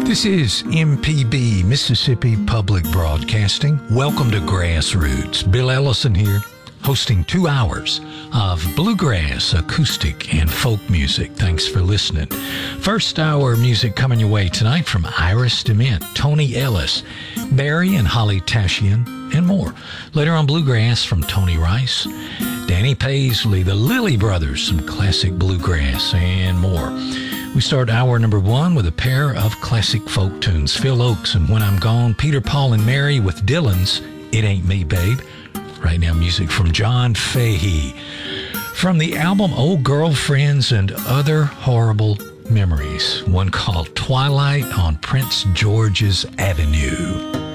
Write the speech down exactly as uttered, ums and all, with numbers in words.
This is M P B, Mississippi Public Broadcasting. Welcome to Grassroots. Bill Ellison here, hosting two hours of bluegrass, acoustic, and folk music. Thanks for listening. First hour music coming your way tonight from Iris DeMent, Tony Ellis, Barry and Holly Tashian, and more. Later on, bluegrass from Tony Rice, Danny Paisley, the Lilly Brothers, some classic bluegrass, and more. We start hour number one with a pair of classic folk tunes. Phil Oakes and When I'm Gone, Peter, Paul, and Mary with Dylan's It Ain't Me, Babe. Right now, music from John Fahey. From the album Old Girlfriends and Other Horrible Memories, one called Twilight on Prince George's Avenue.